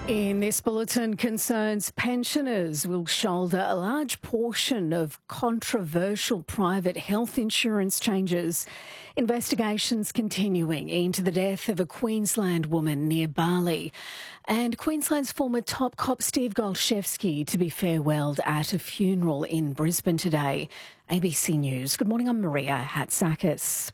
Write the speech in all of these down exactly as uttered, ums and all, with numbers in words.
In this bulletin, concerns pensioners will shoulder a large portion of controversial private health insurance changes. Investigations continuing into the death of a Queensland woman near Bali. And Queensland's former top cop Steve Golchevsky to be farewelled at a funeral in Brisbane today. A B C News. Good morning, I'm Maria Hatzakis.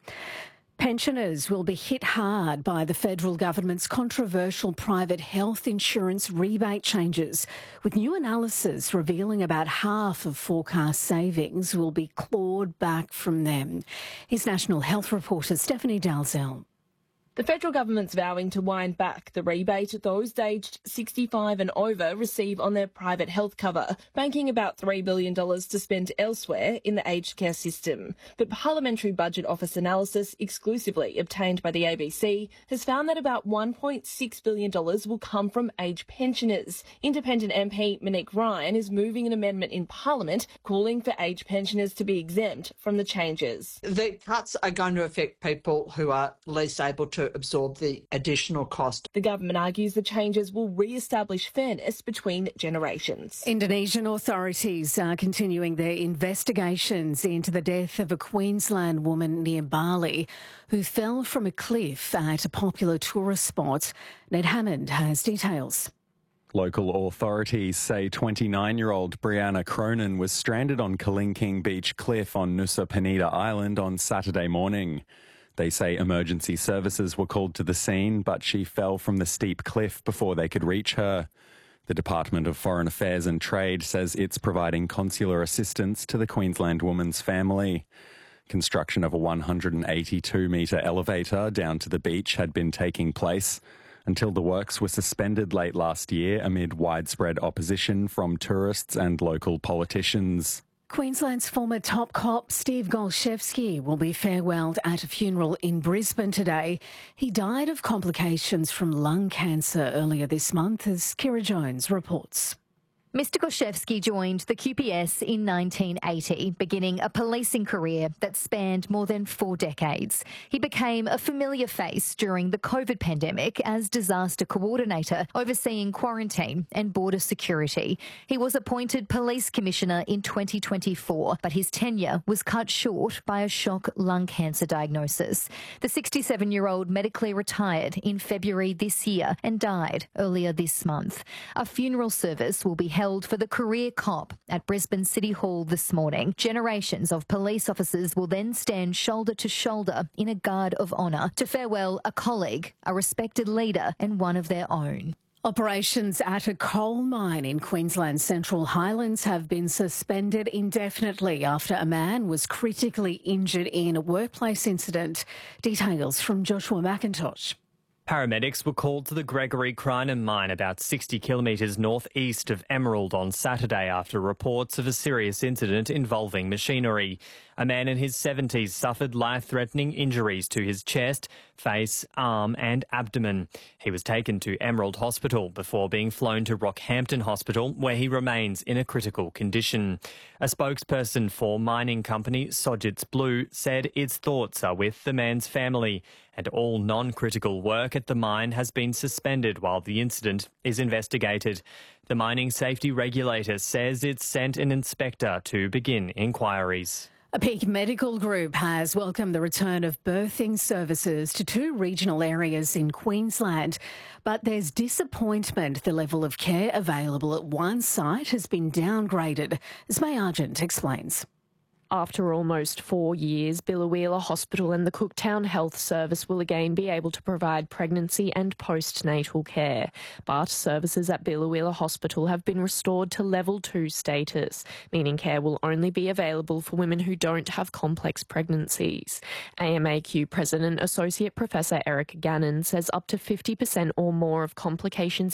Pensioners will be hit hard by the federal government's controversial private health insurance rebate changes, with new analysis revealing about half of forecast savings will be clawed back from them. Here's National Health reporter Stephanie Dalzell. The federal government's vowing to wind back the rebate those aged sixty-five and over receive on their private health cover, banking about three billion dollars to spend elsewhere in the aged care system. But Parliamentary Budget Office analysis exclusively obtained by the A B C has found that about one point six billion dollars will come from aged pensioners. Independent M P Monique Ryan is moving an amendment in Parliament calling for aged pensioners to be exempt from the changes. The cuts are going to affect people who are least able to absorb the additional cost. The government argues the changes will re-establish fairness between generations. Indonesian authorities are continuing their investigations into the death of a Queensland woman near Bali who fell from a cliff at a popular tourist spot. Ned Hammond has details. Local authorities say twenty-nine-year-old Brianna Cronin was stranded on Kalingking Beach Cliff on Nusa Penida Island on Saturday morning. They say emergency services were called to the scene, but she fell from the steep cliff before they could reach her. The Department of Foreign Affairs and Trade says it's providing consular assistance to the Queensland woman's family. Construction of a one hundred eighty-two metre elevator down to the beach had been taking place until the works were suspended late last year amid widespread opposition from tourists and local politicians. Queensland's former top cop Steve Golchevsky will be farewelled at a funeral in Brisbane today. He died of complications from lung cancer earlier this month, as Kira Jones reports. Mister Golchevsky joined the Q P S in nineteen eighty, beginning a policing career that spanned more than four decades. He became a familiar face during the COVID pandemic as disaster coordinator, overseeing quarantine and border security. He was appointed police commissioner in twenty twenty-four, but his tenure was cut short by a shock lung cancer diagnosis. The sixty-seven-year-old medically retired in February this year and died earlier this month. A funeral service will be held held for the career cop at Brisbane City Hall this morning. Generations of police officers will then stand shoulder to shoulder in a guard of honour to farewell a colleague, a respected leader and one of their own. Operations at a coal mine in Queensland's Central Highlands have been suspended indefinitely after a man was critically injured in a workplace incident. Details from Joshua McIntosh. Paramedics were called to the Gregory Crinum mine about sixty kilometres northeast of Emerald on Saturday after reports of a serious incident involving machinery. A man in his seventies suffered life-threatening injuries to his chest, face, arm and abdomen. He was taken to Emerald Hospital before being flown to Rockhampton Hospital, where he remains in a critical condition. A spokesperson for mining company Sojitz Blue said its thoughts are with the man's family and all non-critical work at the mine has been suspended while the incident is investigated. The mining safety regulator says it's sent an inspector to begin inquiries. A Peak Medical Group has welcomed the return of birthing services to two regional areas in Queensland, but there's disappointment the level of care available at one site has been downgraded, as May Argent explains. After almost four years, Biloela Hospital and the Cooktown Health Service will again be able to provide pregnancy and postnatal care. But services at Biloela Hospital have been restored to level two status, meaning care will only be available for women who don't have complex pregnancies. A M A Q President Associate Professor Eric Gannon says up to fifty percent or more of complications